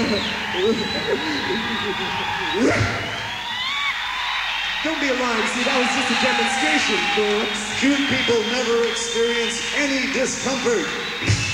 Don't be alarmed, see, that was just a demonstration, folks. Cute people never experience any discomfort.